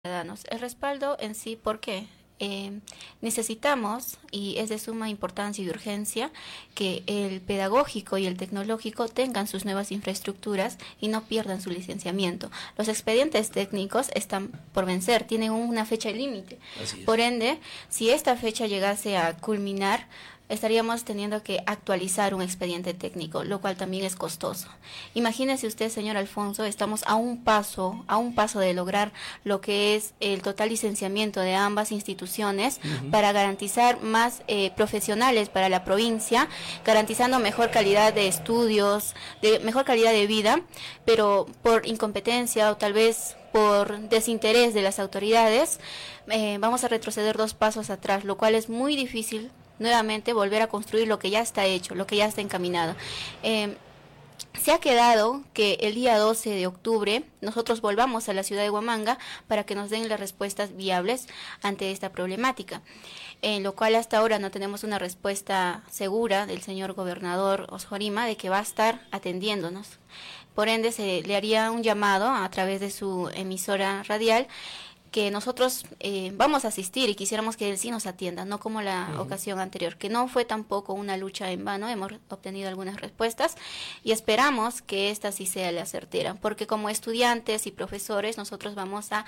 ciudadanos. El respaldo en sí, ¿por qué? Necesitamos, y es de suma importancia y urgencia, que el pedagógico y el tecnológico tengan sus nuevas infraestructuras y no pierdan su licenciamiento. Los expedientes técnicos están por vencer, tienen una fecha límite. Por ende, si esta fecha llegase a culminar, estaríamos teniendo que actualizar un expediente técnico, lo cual también es costoso. Imagínese usted, señor Alfonso, estamos a un paso de lograr lo que es el total licenciamiento de ambas instituciones para garantizar más profesionales para la provincia, garantizando mejor calidad de estudios, mejor calidad de vida, pero por incompetencia o tal vez por desinterés de las autoridades, vamos a retroceder 2 pasos atrás, lo cual es muy difícil nuevamente volver a construir lo que ya está hecho, lo que ya está encaminado. Se ha quedado que el día 12 de octubre nosotros volvamos a la ciudad de Huamanga para que nos den las respuestas viables ante esta problemática, en lo cual hasta ahora no tenemos una respuesta segura del señor gobernador Osjorima de que va a estar atendiéndonos. Por ende, se le haría un llamado a través de su emisora radial que nosotros vamos a asistir y quisiéramos que él sí nos atienda, no como la ocasión anterior, que no fue tampoco una lucha en vano, hemos obtenido algunas respuestas y esperamos que esta sí sea la certera, porque como estudiantes y profesores nosotros vamos a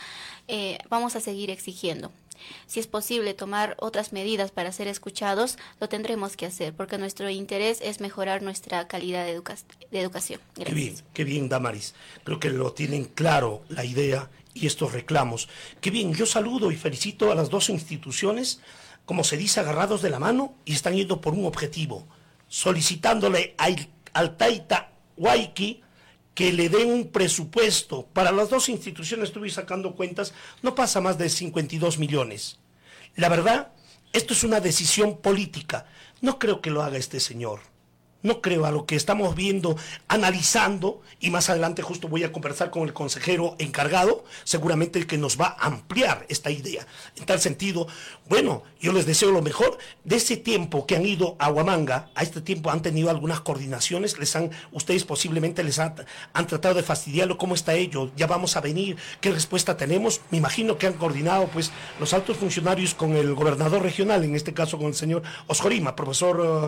seguir exigiendo. Si es posible tomar otras medidas para ser escuchados, lo tendremos que hacer, porque nuestro interés es mejorar nuestra calidad de educación. Gracias. Qué bien, Damaris. Creo que lo tienen claro la idea y estos reclamos. Qué bien, yo saludo y felicito a las 2 instituciones, como se dice, agarrados de la mano y están yendo por un objetivo, solicitándole al Taita Huayqui que le den un presupuesto. Para las 2 instituciones, estuve sacando cuentas, no pasa más de 52 millones. La verdad, esto es una decisión política. No creo que lo haga este señor. No creo, a lo que estamos viendo, analizando, y más adelante justo voy a conversar con el consejero encargado, seguramente el que nos va a ampliar esta idea. En tal sentido, bueno, yo les deseo lo mejor. De ese tiempo que han ido a Huamanga, a este tiempo han tenido algunas coordinaciones, ustedes posiblemente han tratado de fastidiarlo. ¿Cómo está ello? ¿Ya vamos a venir? ¿Qué respuesta tenemos? Me imagino que han coordinado pues los altos funcionarios con el gobernador regional, en este caso con el señor Osjorima. Profesor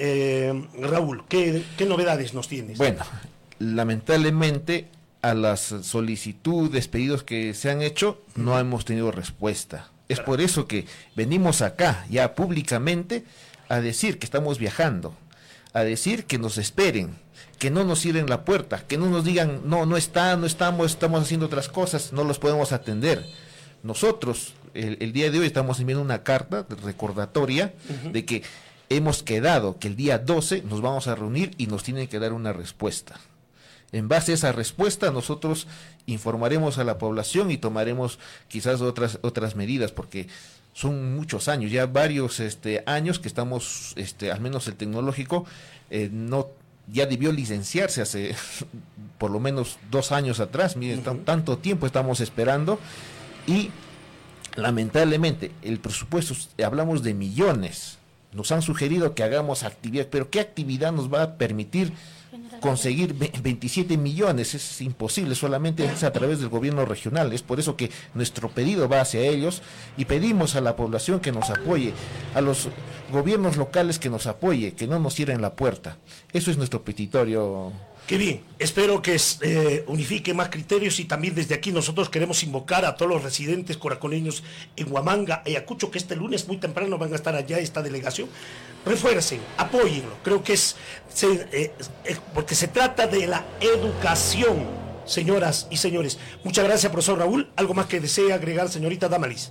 Raúl, ¿qué novedades nos tienes? Bueno, lamentablemente a las solicitudes, pedidos que se han hecho, no hemos tenido respuesta. Es por eso que venimos acá ya públicamente a decir que estamos viajando, a decir que nos esperen, que no nos cierren la puerta, que no nos digan, no estamos haciendo otras cosas, no los podemos atender. Nosotros, el día de hoy estamos enviando una carta recordatoria de que hemos quedado que el día 12 nos vamos a reunir y nos tienen que dar una respuesta. En base a esa respuesta nosotros informaremos a la población y tomaremos quizás otras medidas, porque son muchos años, ya varios años que estamos, al menos el tecnológico, ya debió licenciarse hace por lo menos 2 años atrás. Miren, tanto tiempo estamos esperando y lamentablemente el presupuesto, hablamos de millones. Nos han sugerido que hagamos actividad, pero ¿qué actividad nos va a permitir conseguir 27 millones? Es imposible, solamente es a través del gobierno regional. Es por eso que nuestro pedido va hacia ellos y pedimos a la población que nos apoye, a los gobiernos locales que nos apoye, que no nos cierren la puerta. Eso es nuestro petitorio. Qué bien, espero que unifique más criterios, y también desde aquí nosotros queremos invocar a todos los residentes coraconeños en Huamanga, Ayacucho, que este lunes muy temprano van a estar allá esta delegación. Refuercen, apóyenlo, creo que porque se trata de la educación, señoras y señores. Muchas gracias, profesor Raúl. ¿Algo más que desea agregar, señorita Damaris?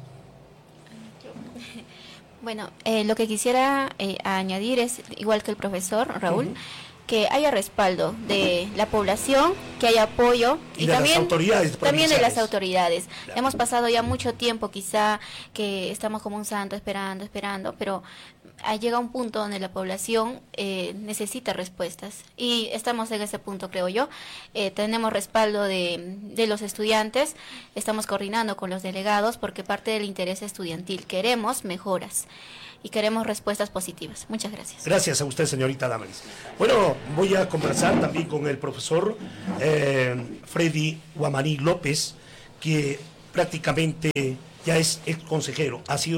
Bueno, lo que quisiera añadir es, igual que el profesor Raúl, que haya respaldo de la población, que haya apoyo y también de las autoridades. Claro. Hemos pasado ya mucho tiempo, quizá que estamos como un santo esperando, pero llega un punto donde la población necesita respuestas y estamos en ese punto, creo yo. Tenemos respaldo de los estudiantes, estamos coordinando con los delegados porque parte del interés estudiantil queremos mejoras y queremos respuestas positivas. Muchas gracias. Gracias a usted, señorita Damaris. Bueno, voy a conversar también con el profesor Freddy Guamaní López, que prácticamente ya es ex consejero,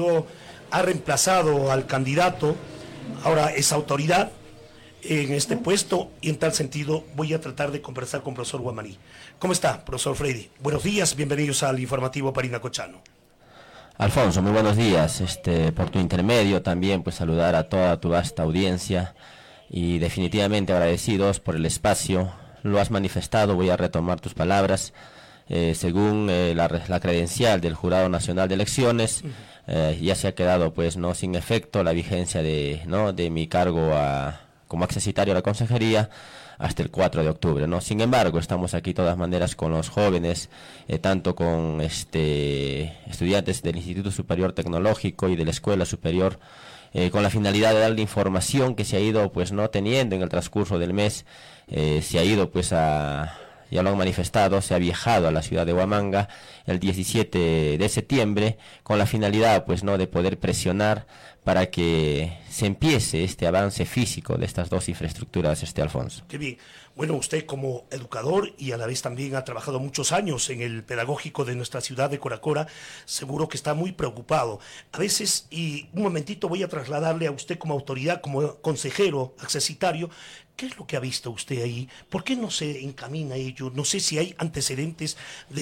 ha reemplazado al candidato, ahora es autoridad en este puesto, y en tal sentido voy a tratar de conversar con el profesor Guamaní. ¿Cómo está, profesor Freddy? Buenos días, bienvenidos al informativo Parinacochano. Alfonso, muy buenos días. Por tu intermedio también pues saludar a toda tu vasta audiencia y definitivamente agradecidos por el espacio. Lo has manifestado, voy a retomar tus palabras. Según la credencial del Jurado Nacional de Elecciones, ya se ha quedado pues no sin efecto la vigencia de mi cargo como accesitario a la consejería hasta el 4 de octubre, ¿no? Sin embargo, estamos aquí de todas maneras con los jóvenes, tanto con estudiantes del Instituto Superior Tecnológico y de la Escuela Superior, con la finalidad de darle información que se ha ido pues no teniendo en el transcurso del mes. Se ha ido pues ya lo han manifestado, se ha viajado a la ciudad de Huamanga el 17 de septiembre con la finalidad pues no de poder presionar para que se empiece este avance físico de estas dos infraestructuras, Alfonso. Qué bien. Bueno, usted como educador y a la vez también ha trabajado muchos años en el pedagógico de nuestra ciudad de Coracora, seguro que está muy preocupado. A veces, y un momentito voy a trasladarle a usted como autoridad, como consejero accesitario, ¿qué es lo que ha visto usted ahí? ¿Por qué no se encamina ello? No sé si hay antecedentes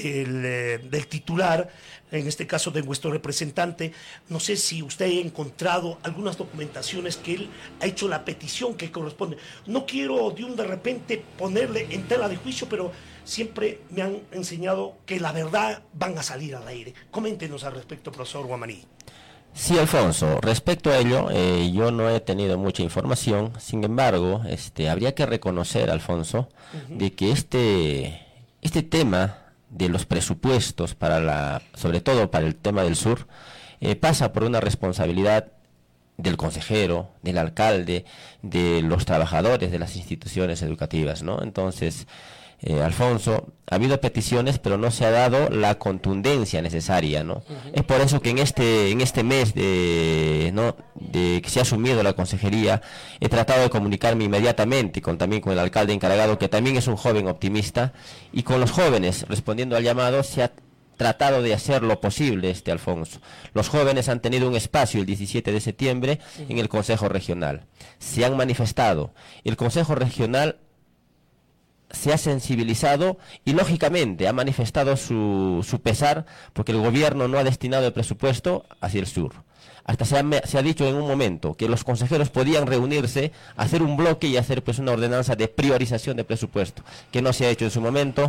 del titular, en este caso de vuestro representante. No sé si usted ha encontrado algunas documentaciones que él ha hecho la petición que corresponde. No quiero de repente ponerle en tela de juicio, pero siempre me han enseñado que la verdad van a salir al aire. Coméntenos al respecto, profesor Guamaní. Sí, Alfonso, respecto a ello, yo no he tenido mucha información. Sin embargo, habría que reconocer, Alfonso, de que este tema de los presupuestos sobre todo para el tema del sur, pasa por una responsabilidad del consejero, del alcalde, de los trabajadores de las instituciones educativas, ¿no? Entonces, Alfonso, ha habido peticiones, pero no se ha dado la contundencia necesaria, ¿no? Es por eso que en este mes de que se ha asumido la consejería, he tratado de comunicarme inmediatamente también con el alcalde encargado, que también es un joven optimista, y con los jóvenes, respondiendo al llamado, se ha tratado de hacer lo posible, Alfonso. Los jóvenes han tenido un espacio el 17 de septiembre en el Consejo Regional. Se han manifestado. El Consejo Regional se ha sensibilizado y lógicamente ha manifestado su pesar porque el gobierno no ha destinado el presupuesto hacia el sur. Hasta se ha dicho en un momento que los consejeros podían reunirse, hacer un bloque y hacer pues una ordenanza de priorización de presupuesto, que no se ha hecho en su momento.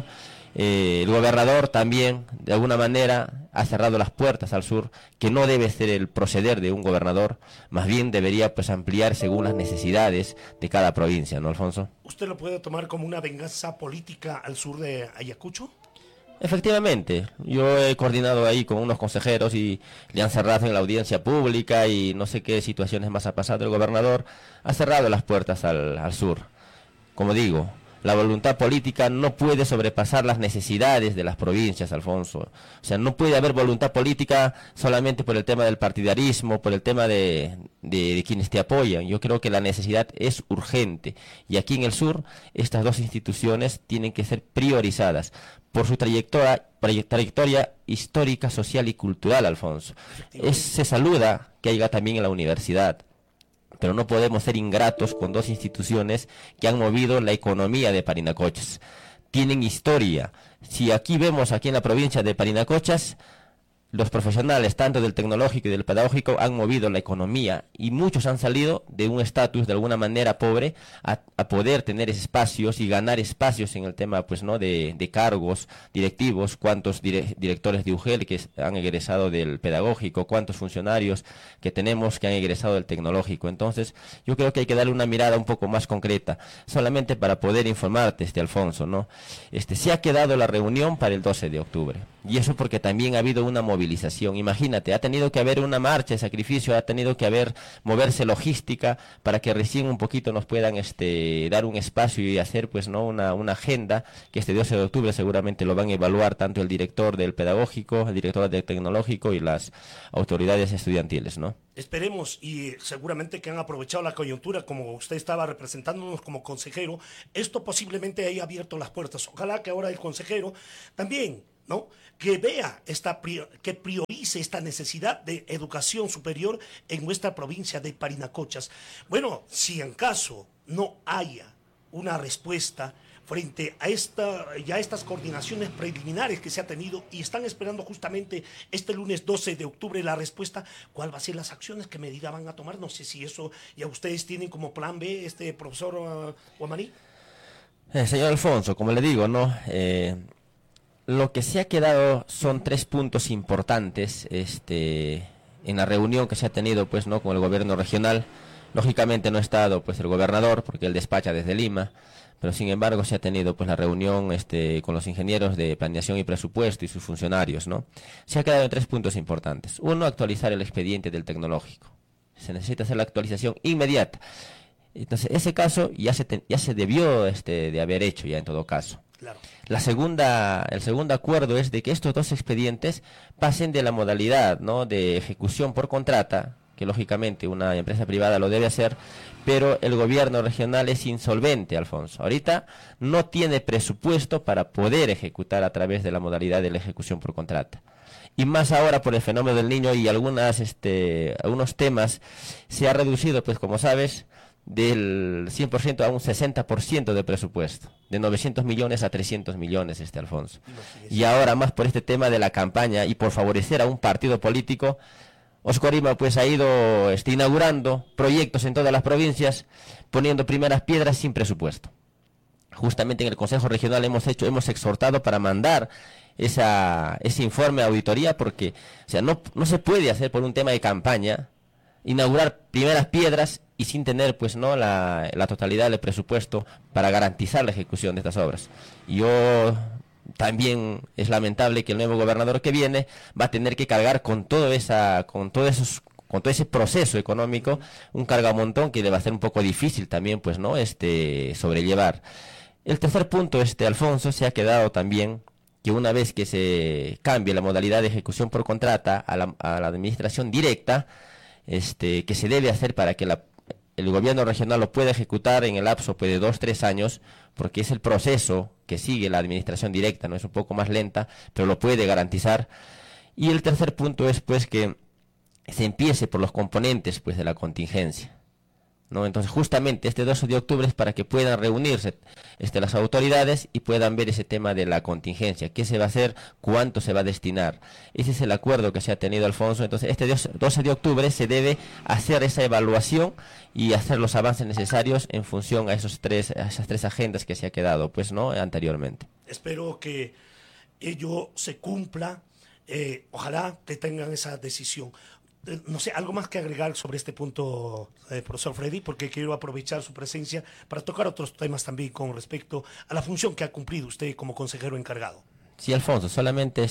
El gobernador también, de alguna manera, ha cerrado las puertas al sur, que no debe ser el proceder de un gobernador, más bien debería pues ampliar según las necesidades de cada provincia, ¿no, Alfonso? ¿Usted lo puede tomar como una venganza política al sur de Ayacucho? Efectivamente, yo he coordinado ahí con unos consejeros y le han cerrado en la audiencia pública y no sé qué situaciones más ha pasado. El gobernador ha cerrado las puertas al sur. Como digo, la voluntad política no puede sobrepasar las necesidades de las provincias, Alfonso. O sea, no puede haber voluntad política solamente por el tema del partidarismo, por el tema de quienes te apoyan. Yo creo que la necesidad es urgente. Y aquí en el sur, estas dos instituciones tienen que ser priorizadas por su trayectoria histórica, social y cultural, Alfonso. Se saluda que haya también en la universidad, pero no podemos ser ingratos con dos instituciones que han movido la economía de Parinacochas. Tienen historia. Si aquí vemos, aquí en la provincia de Parinacochas, los profesionales, tanto del tecnológico y del pedagógico, han movido la economía y muchos han salido de un estatus de alguna manera pobre a poder tener espacios y ganar espacios en el tema pues no de cargos directivos. Cuántos directores de UGEL que han egresado del pedagógico, cuántos funcionarios que tenemos que han egresado del tecnológico. Entonces yo creo que hay que darle una mirada un poco más concreta, solamente para poder informarte, Alfonso, ¿no? Se ha quedado la reunión para el 12 de octubre y eso porque también ha habido una movilización. Imagínate, ha tenido que haber una marcha de sacrificio, ha tenido que moverse logística para que recién un poquito nos puedan dar un espacio y hacer pues no una agenda que este 12 de octubre seguramente lo van a evaluar tanto el director del pedagógico, el director del tecnológico y las autoridades estudiantiles, ¿no? Esperemos, y seguramente que han aprovechado la coyuntura, como usted estaba representándonos como consejero, esto posiblemente haya abierto las puertas. Ojalá que ahora el consejero también ¿no? Que vea que priorice esta necesidad de educación superior en nuestra provincia de Parinacochas. Bueno, si en caso no haya una respuesta frente a estas coordinaciones preliminares que se ha tenido y están esperando justamente este lunes 12 de octubre la respuesta, ¿cuál va a ser las acciones, qué medida van a tomar? No sé si eso ya ustedes tienen como plan B, profesor Guamaní. Señor Alfonso, como le digo, ¿no? Lo que se ha quedado son 3 puntos importantes en la reunión que se ha tenido pues, ¿no? con el gobierno regional. Lógicamente no ha estado pues, el gobernador, porque él despacha desde Lima, pero sin embargo se ha tenido pues, la reunión con los ingenieros de planeación y presupuesto y sus funcionarios, ¿no? Se ha quedado en 3 puntos importantes. Uno, actualizar el expediente del tecnológico. Se necesita hacer la actualización inmediata. Entonces, ese caso ya se debió de haber hecho ya en todo caso. Claro. El segundo acuerdo es de que estos 2 expedientes pasen de la modalidad, ¿no? de ejecución por contrata, que lógicamente una empresa privada lo debe hacer, pero el gobierno regional es insolvente, Alfonso. Ahorita no tiene presupuesto para poder ejecutar a través de la modalidad de la ejecución por contrata. Y más ahora por el fenómeno del Niño y algunos temas se ha reducido, pues como sabes, del 100% a un 60% de presupuesto, de 900 millones a 300 millones, Alfonso. Y ahora más por este tema de la campaña y por favorecer a un partido político, Oscorima pues ha ido inaugurando proyectos en todas las provincias, poniendo primeras piedras sin presupuesto. Justamente en el Consejo Regional hemos exhortado para mandar ese informe de auditoría, porque no se puede hacer por un tema de campaña, inaugurar primeras piedras y sin tener pues no la totalidad del presupuesto para garantizar la ejecución de estas obras. También es lamentable que el nuevo gobernador que viene va a tener que cargar con todo ese proceso económico, un cargamontón que le va a ser un poco difícil también pues no sobrellevar. El tercer punto, Alfonso, se ha quedado también que una vez que se cambie la modalidad de ejecución por contrata a la administración directa, que se debe hacer para que el gobierno regional lo pueda ejecutar en el lapso pues, de 2-3 años, porque es el proceso que sigue la administración directa, no es un poco más lenta, pero lo puede garantizar. Y el tercer punto es pues que se empiece por los componentes pues de la contingencia, ¿no? Entonces justamente este 12 de octubre es para que puedan reunirse las autoridades y puedan ver ese tema de la contingencia, qué se va a hacer, cuánto se va a destinar. Ese es el acuerdo que se ha tenido, Alfonso. Entonces este 12 de octubre se debe hacer esa evaluación y hacer los avances necesarios en función a esas tres agendas que se ha quedado pues no anteriormente. Espero que ello se cumpla, ojalá que tengan esa decisión. No sé, algo más que agregar sobre este punto, profesor Freddy, porque quiero aprovechar su presencia para tocar otros temas también con respecto a la función que ha cumplido usted como consejero encargado. Sí, Alfonso, solamente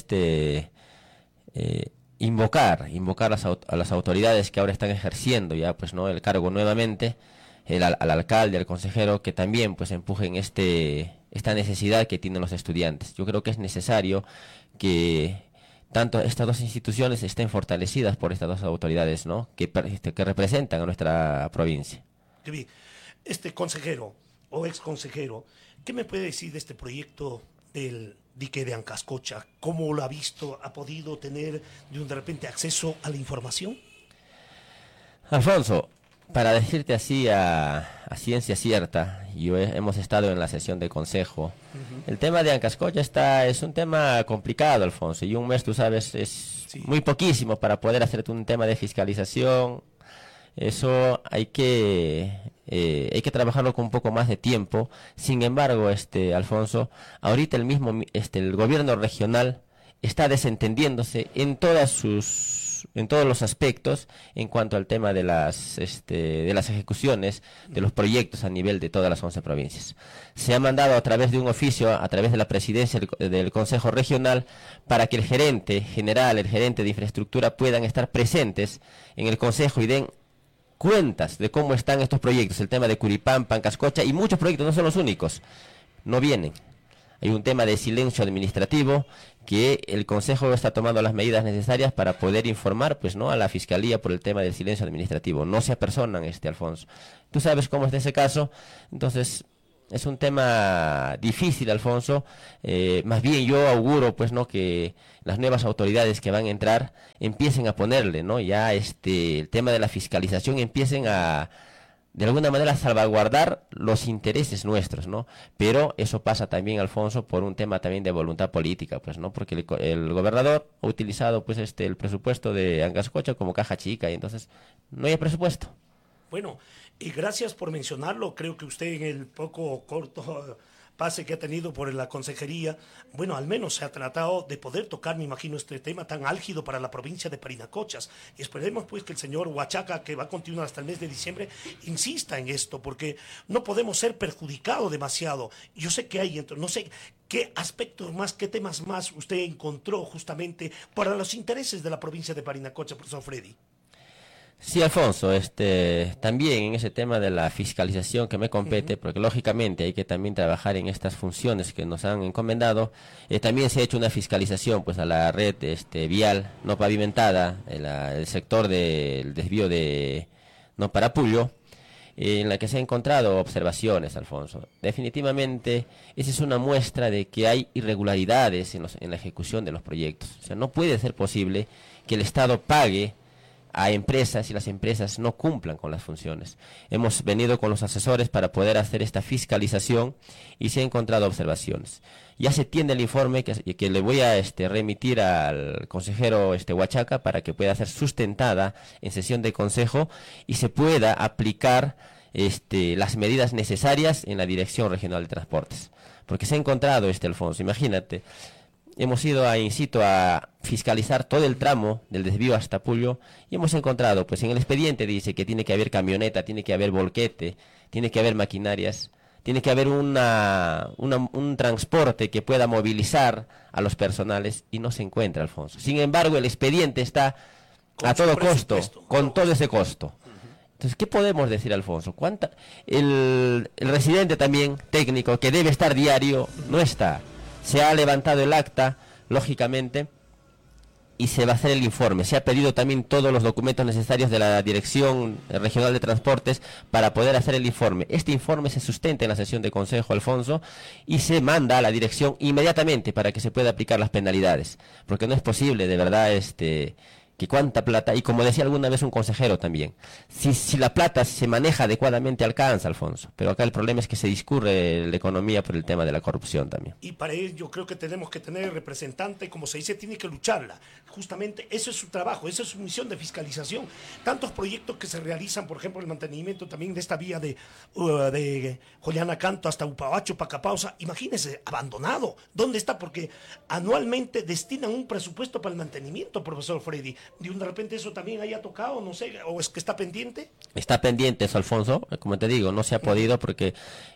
invocar a las autoridades que ahora están ejerciendo ya pues no el cargo nuevamente, al alcalde, al consejero, que también pues empujen esta necesidad que tienen los estudiantes. Yo creo que es necesario que tanto estas 2 instituciones estén fortalecidas por estas 2 autoridades, ¿no? que representan a nuestra provincia. Qué bien. Consejero o ex consejero, ¿qué me puede decir de este proyecto del dique de Ancascocha? ¿Cómo lo ha visto? ¿Ha podido tener de repente acceso a la información? Alfonso, para decirte así a ciencia cierta, hemos estado en la sesión de consejo. El tema de Ancascocha es un tema complicado, Alfonso, y un mes, tú sabes, es muy poquísimo para poder hacerte un tema de fiscalización. Eso hay que trabajarlo con un poco más de tiempo. Sin embargo, Alfonso, ahorita el gobierno regional está desentendiéndose en todos los aspectos en cuanto al tema de las ejecuciones de los proyectos a nivel de todas las 11 provincias. Se ha mandado a través de un oficio, a través de la presidencia del Consejo Regional, para que el gerente general, el gerente de infraestructura puedan estar presentes en el Consejo y den cuentas de cómo están estos proyectos, el tema de Curipampa, Ancascocha, y muchos proyectos, no son los únicos, no vienen. Hay un tema de silencio administrativo que el Consejo está tomando las medidas necesarias para poder informar pues no a la Fiscalía por el tema del silencio administrativo. No se apersonan, Alfonso. Tú sabes cómo es ese caso. Entonces, Es un tema difícil, Alfonso. Más bien yo auguro, pues, ¿no?, que las nuevas autoridades que van a entrar empiecen a ponerle, ¿no?, ya el tema de la fiscalización, empiecen a, de alguna manera, salvaguardar los intereses nuestros, ¿no? Pero eso pasa también, Alfonso, por un tema también de voluntad política, pues, ¿no? Porque el gobernador ha utilizado, pues, el presupuesto de Angascocha como caja chica, y entonces no hay presupuesto. Bueno, y gracias por mencionarlo. Creo que usted, en el poco corto pase que ha tenido por la consejería, bueno, al menos se ha tratado de poder tocar, me imagino, este tema tan álgido para la provincia de Parinacochas. Y esperemos, pues, que el señor Huachaca, que va a continuar hasta el mes de diciembre, insista en esto, porque no podemos ser perjudicados demasiado. Yo sé que hay, no sé qué aspectos más, qué temas más usted encontró justamente para los intereses de la provincia de Parinacochas, profesor Freddy. Sí, Alfonso, también en ese tema de la fiscalización que me compete, porque lógicamente hay que también trabajar en estas funciones que nos han encomendado. También se ha hecho una fiscalización, pues, a la red vial no pavimentada, el sector del desvío de No Parapullo, en la que se han encontrado observaciones, Alfonso. Definitivamente, esa es una muestra de que hay irregularidades en la ejecución de los proyectos. O sea, no puede ser posible que el Estado pague a empresas y las empresas no cumplan con las funciones. Hemos venido con los asesores para poder hacer esta fiscalización y se han encontrado observaciones. Ya se tiene el informe que le voy a remitir al consejero Huachaca para que pueda ser sustentada en sesión de consejo y se pueda aplicar las medidas necesarias en la Dirección Regional de Transportes. Porque se ha encontrado, Alfonso, imagínate, hemos ido in situ a fiscalizar todo el tramo del desvío hasta Puyo y hemos encontrado, pues, en el expediente dice que tiene que haber camioneta, tiene que haber volquete, tiene que haber maquinarias, tiene que haber un transporte que pueda movilizar a los personales y no se encuentra, Alfonso. Sin embargo, el expediente está a todo costo, con todo ese costo. Entonces, ¿qué podemos decir, Alfonso? El residente también técnico que debe estar diario no está. Se ha levantado el acta, lógicamente, y se va a hacer el informe. Se ha pedido también todos los documentos necesarios de la Dirección Regional de Transportes para poder hacer el informe. Este informe se sustenta en la sesión de consejo, Alfonso, y se manda a la dirección inmediatamente para que se pueda aplicar las penalidades. Porque no es posible, de verdad, que cuánta plata, y como decía alguna vez un consejero también, si la plata se maneja adecuadamente alcanza, Alfonso, pero acá el problema es que se discurre la economía por el tema de la corrupción también. Y para ello yo creo que tenemos que tener representante, como se dice, tiene que lucharla. Justamente eso es su trabajo, esa es su misión de fiscalización. Tantos proyectos que se realizan, por ejemplo, el mantenimiento también de esta vía de Joyana Canto hasta Upabacho, Pacapausa, imagínense, abandonado. ¿Dónde está? Porque anualmente destinan un presupuesto para el mantenimiento, profesor Freddy. De repente eso también haya tocado, no sé, o es que está pendiente. Está pendiente eso, Alfonso, como te digo, no se ha podido porque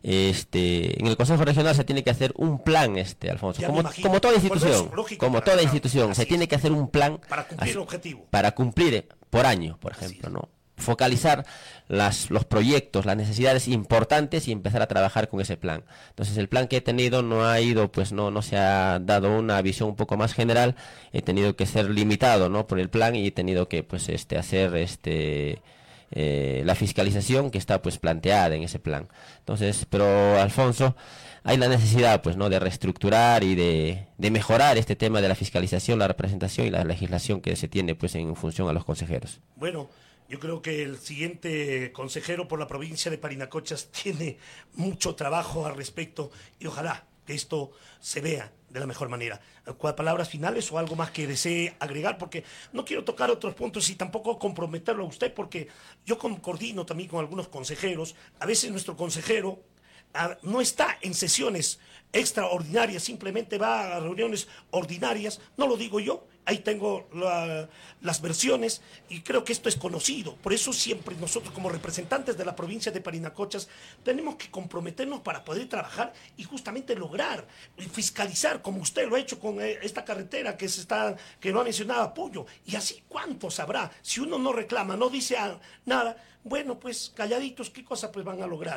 en el Consejo Regional se tiene que hacer un plan, Alfonso, como toda institución, se tiene que hacer un plan para cumplir el objetivo. Para cumplir por año, por ejemplo, ¿no? Focalizar los proyectos, las necesidades importantes y empezar a trabajar con ese plan. Entonces el plan que he tenido no ha ido, pues no se ha dado una visión un poco más general. He tenido que ser limitado, ¿no?, por el plan y he tenido que, pues, hacer la fiscalización que está, pues, planteada en ese plan. Entonces, pero, Alfonso, hay la necesidad, pues, ¿no?, de reestructurar y de mejorar este tema de la fiscalización, la representación y la legislación que se tiene, pues, en función a los consejeros. Bueno, yo creo que el siguiente consejero por la provincia de Parinacochas tiene mucho trabajo al respecto y ojalá que esto se vea de la mejor manera. ¿Palabras finales o algo más que desee agregar? Porque no quiero tocar otros puntos y tampoco comprometerlo a usted, porque yo coordino también con algunos consejeros. A veces nuestro consejero no está en sesiones extraordinarias, simplemente va a reuniones ordinarias. No lo digo yo, ahí tengo las versiones y creo que esto es conocido. Por eso siempre nosotros, como representantes de la provincia de Parinacochas, tenemos que comprometernos para poder trabajar y justamente lograr fiscalizar, como usted lo ha hecho con esta carretera que lo ha mencionado Apoyo. Y así, ¿cuántos habrá? Si uno no reclama, no dice nada, bueno, pues calladitos, ¿qué cosa pues van a lograr?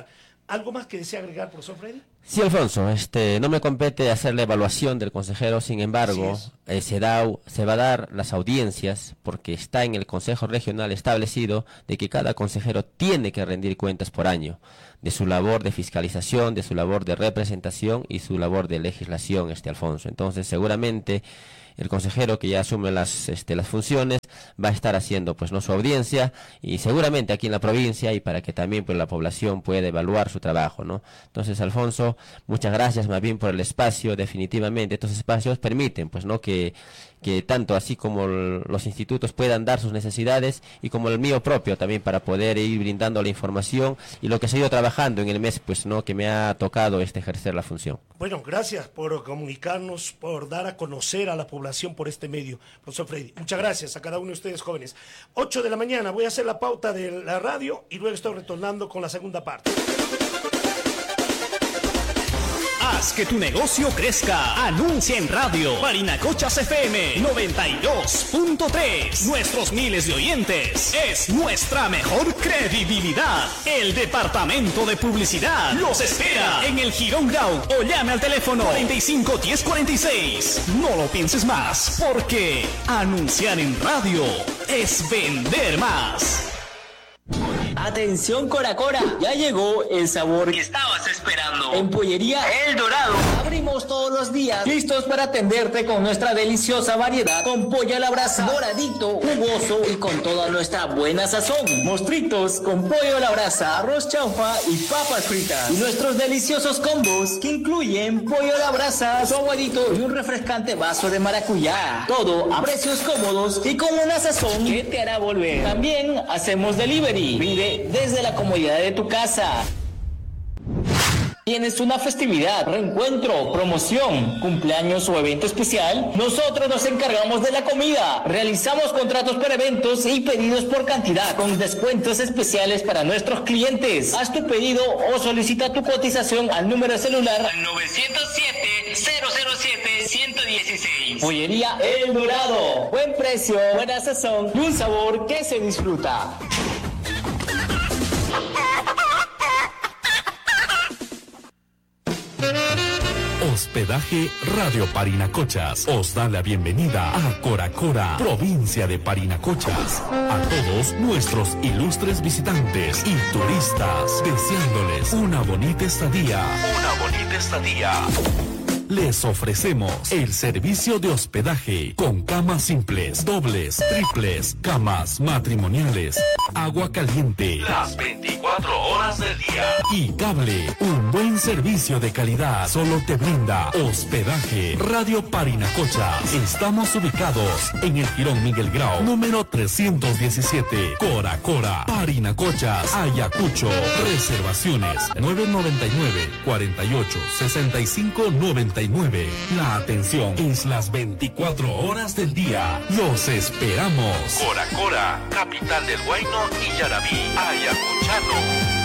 ¿Algo más que desea agregar, profesor Freddy? Sí, Alfonso, no me compete hacer la evaluación del consejero, sin embargo, se va a dar las audiencias, porque está en el Consejo Regional establecido de que cada consejero tiene que rendir cuentas por año de su labor de fiscalización, de su labor de representación y su labor de legislación, Alfonso. Entonces, seguramente el consejero que ya asume las funciones va a estar haciendo pues no su audiencia, y seguramente aquí en la provincia, y para que también pues la población pueda evaluar su trabajo, ¿no? Entonces, Alfonso, muchas gracias más bien por el espacio. Definitivamente estos espacios permiten pues no que tanto así como los institutos puedan dar sus necesidades, y como el mío propio también, para poder ir brindando la información y lo que se ha ido trabajando en el mes pues no que me ha tocado ejercer la función. Bueno, gracias por comunicarnos, por dar a conocer a la población por este medio, profesor Freddy. Muchas gracias a cada uno de ustedes, jóvenes. 8 de la mañana, voy a hacer la pauta de la radio y luego estoy retornando con la segunda parte. Haz que tu negocio crezca. Anuncia en radio. Parinacochas FM 92.3. Nuestros miles de oyentes es nuestra mejor credibilidad. El departamento de publicidad los espera en el Girón Grau o llame al teléfono 45 10 46. No lo pienses más, porque anunciar en radio es vender más. Atención, Cora Cora, ya llegó el sabor que estabas esperando. En Pollería El Dorado abrimos todos los días, listos para atenderte con nuestra deliciosa variedad, con pollo a la brasa, doradito, jugoso y con toda nuestra buena sazón. Mostritos con pollo a la brasa, arroz chaufa y papas fritas. Y nuestros deliciosos combos que incluyen pollo a la brasa, su aguadito y un refrescante vaso de maracuyá. Todo a precios cómodos y con una sazón que te hará volver. También hacemos delivery. Pide desde la comodidad de tu casa. ¿Tienes una festividad, reencuentro, promoción, cumpleaños o evento especial? Nosotros nos encargamos de la comida. Realizamos contratos para eventos y pedidos por cantidad, con descuentos especiales para nuestros clientes. Haz tu pedido o solicita tu cotización al número de celular 907-007-116. Pollería El Dorado. Buen precio, buena sazón y un sabor que se disfruta. Hospedaje Radio Parinacochas os da la bienvenida a Coracora, provincia de Parinacochas. A todos nuestros ilustres visitantes y turistas, deseándoles una bonita estadía. Les ofrecemos el servicio de hospedaje con camas simples, dobles, triples, camas matrimoniales, agua caliente las 24 horas del día y cable. Un buen servicio de calidad solo te brinda Hospedaje Radio Parinacochas. Estamos ubicados en el Girón Miguel Grau, número 317, Coracora, Parinacochas, Ayacucho. Reservaciones 999-48-6599. La atención es las 24 horas del día. Los esperamos. Coracora, capital del Huayno y Yarabí, Ayacuchano.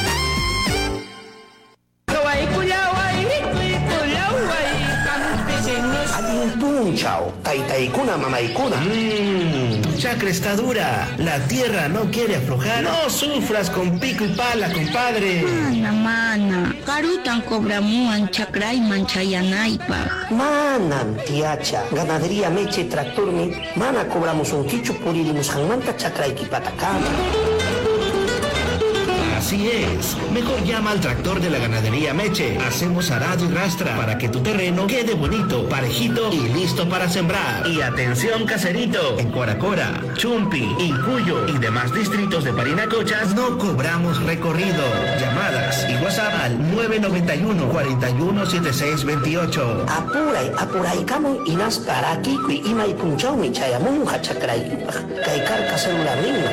Punchao, taitaikuna, mamaikuna. Chacra está dura, la tierra no quiere aflojar. No sufras con pico y pala, compadre. Mana, karutan cobramuan chacra y manchayanaipa. Manan, tiacha, ganadería Meche Tractorme, mana cobramos un quicho por ir y mushanmanta chacra y kipatacama. Así es. Mejor llama al tractor de la ganadería Meche. Hacemos arado y rastra para que tu terreno quede bonito, parejito y listo para sembrar. Y atención, caserito. En Coracora, Chumpi, Incuyo y demás distritos de Parinacochas no cobramos recorrido. Llamadas y WhatsApp al 991-417628. Apuray, camo y nas para aquí y mai punchao mi chayamunja chacra y caicar celular misma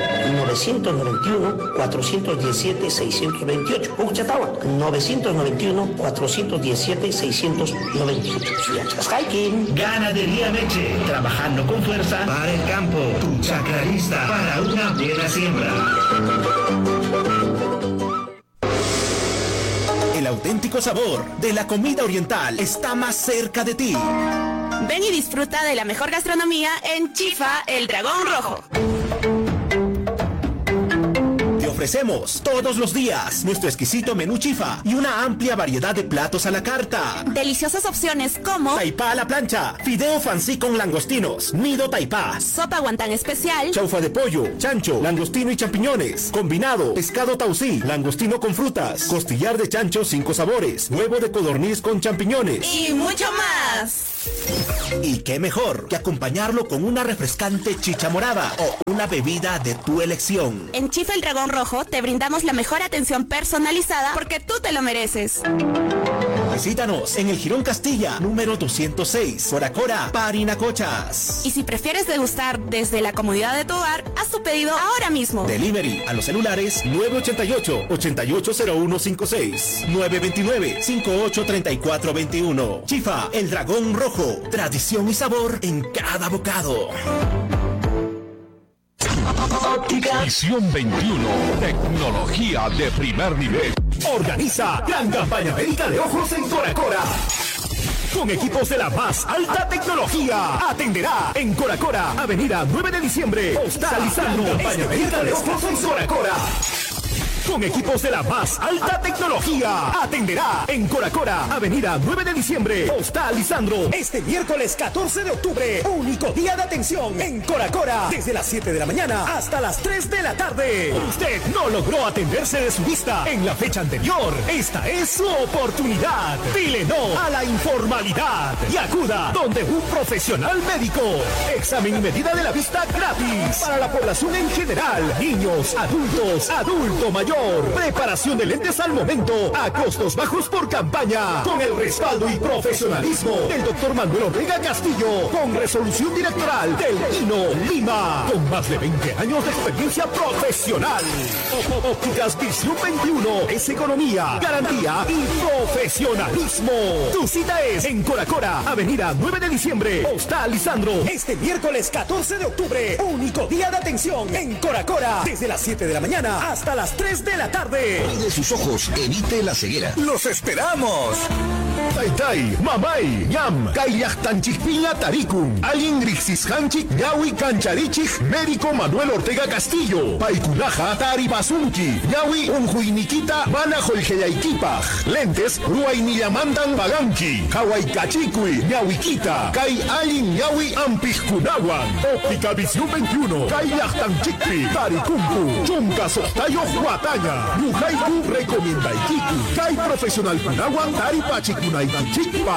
991-417-628. 991-417-628. 991-417-628. Ganadería Meche, trabajando con fuerza para el campo. Tu chacarista para una buena siembra. El auténtico sabor de la comida oriental está más cerca de ti. Ven y disfruta de la mejor gastronomía en Chifa, el Dragón Rojo. ofrecemos todos los días nuestro exquisito menú chifa y una amplia variedad de platos a la carta. Deliciosas opciones como taipá a la plancha, fideo fancy con langostinos, nido taipá, sopa guantán especial, chaufa de pollo, chancho, langostino y champiñones, combinado, pescado tausí, langostino con frutas, costillar de chancho 5 sabores, huevo de codorniz con champiñones y mucho más. Y qué mejor que acompañarlo con una refrescante chicha morada o una bebida de tu elección. En Chifa el Dragón Rojo te brindamos la mejor atención personalizada porque tú te lo mereces. Visítanos en el Jirón Castilla, número 206, Coracora, Parinacochas. Y si prefieres degustar desde la comodidad de tu hogar, haz tu pedido ahora mismo. Delivery a los celulares 988-880156, 929-583421. Chifa, el Dragón Rojo, tradición y sabor en cada bocado. Visión 21, tecnología de primer nivel. Organiza gran campaña médica de ojos en Coracora. Con equipos de la más alta tecnología. Atenderá en Coracora, avenida 9 de diciembre. Postal Lisandro. Campaña médica de ojos en Coracora. Con equipos de la más alta tecnología. Atenderá en Coracora, avenida 9 de diciembre. Postal Lisandro. Este miércoles 14 de octubre. Único día de atención en Coracora. Desde las 7 de la mañana hasta las 3 de la tarde. Usted no logró atenderse de su vista en la fecha anterior. Esta es su oportunidad. Dile no a la informalidad y acuda donde un profesional médico. Examen y medida de la vista gratis para la población en general. Niños, adultos, adulto mayor. Preparación de lentes al momento a costos bajos por campaña. Con el respaldo y profesionalismo del doctor Manuel Ortega Castillo. Con resolución directoral del INO Lima. Con más de 20 años de experiencia profesional. Ópticas Visión 21 es economía, garantía y profesionalismo. Tu cita es en Coracora, avenida 9 de diciembre. Postal Lisandro. Este miércoles 14 de octubre. Único día de atención en Coracora. Desde las 7 de la mañana hasta las 3 de la tarde. Cuide sus ojos, evite la ceguera. ¡Los esperamos! Tai, mamay, ñam, kayak tanchipiña tarikun, alin rixishanchik, ñawi cancharichik, médico Manuel Ortega Castillo, paikunaja tari basunki, ñawi unjuinikita, mana jolgeyaikipaj, lentes, ruainillamandan baganki, hawaikachikui, ñawiquita, kai alin ñawi ampijkunawan, óptica Visión 21, kayak tanchikpi, tarikunku, chunka sostayo huataña, yujaiku recomienda ikiku, kai profesional kunawan tari pachikuna Chipa.